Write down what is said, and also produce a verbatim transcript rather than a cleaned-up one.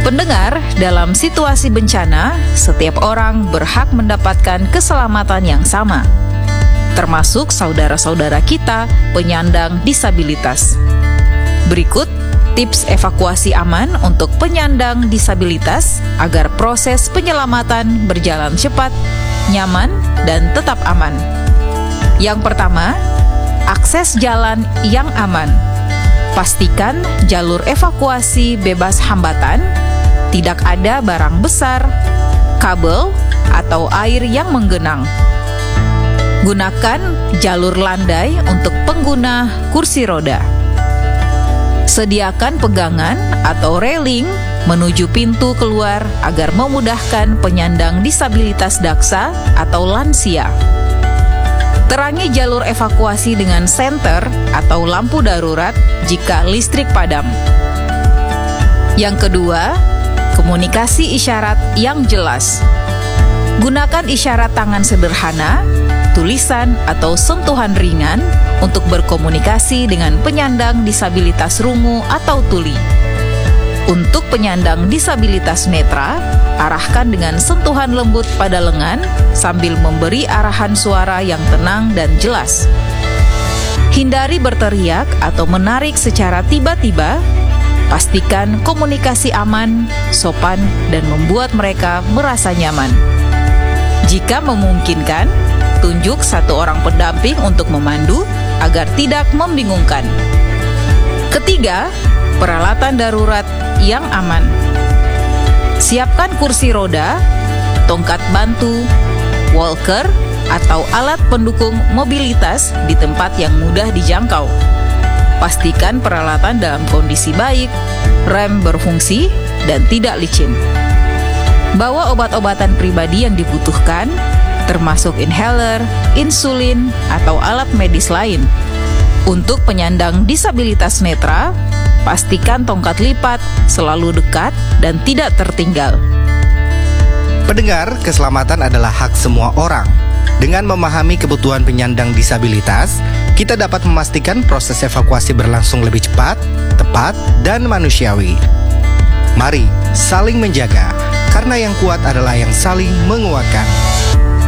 Pendengar, dalam situasi bencana, setiap orang berhak mendapatkan keselamatan yang sama, termasuk saudara-saudara kita penyandang disabilitas. Berikut tips evakuasi aman untuk penyandang disabilitas agar proses penyelamatan berjalan cepat, nyaman, dan tetap aman. Yang pertama, akses jalan yang aman. Pastikan jalur evakuasi bebas hambatan, tidak ada barang besar, kabel, atau air yang menggenang. Gunakan jalur landai untuk pengguna kursi roda. Sediakan pegangan atau railing menuju pintu keluar agar memudahkan penyandang disabilitas daksa atau lansia. Terangi jalur evakuasi dengan senter atau lampu darurat jika listrik padam. Yang kedua, komunikasi isyarat yang jelas. Gunakan isyarat tangan sederhana, tulisan, atau sentuhan ringan untuk berkomunikasi dengan penyandang disabilitas rungu atau tuli. Untuk penyandang disabilitas netra, arahkan dengan sentuhan lembut pada lengan sambil memberi arahan suara yang tenang dan jelas. Hindari berteriak atau menarik secara tiba-tiba. Pastikan komunikasi aman, sopan, dan membuat mereka merasa nyaman. Jika memungkinkan, tunjuk satu orang pendamping untuk memandu agar tidak membingungkan. Ketiga, peralatan darurat yang aman. Siapkan kursi roda, tongkat bantu, walker, atau alat pendukung mobilitas di tempat yang mudah dijangkau. Pastikan peralatan dalam kondisi baik, rem berfungsi, dan tidak licin. Bawa obat-obatan pribadi yang dibutuhkan, termasuk inhaler, insulin, atau alat medis lain. Untuk penyandang disabilitas netra, pastikan tongkat lipat selalu dekat dan tidak tertinggal. Pendengar, keselamatan adalah hak semua orang. Dengan memahami kebutuhan penyandang disabilitas, kita dapat memastikan proses evakuasi berlangsung lebih cepat, tepat, dan manusiawi. Mari saling menjaga, karena yang kuat adalah yang saling menguatkan.